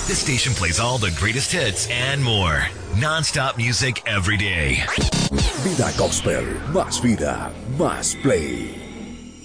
This station plays all the greatest hits and more. Non-stop music every day. Vida Gospel, más vida, más play.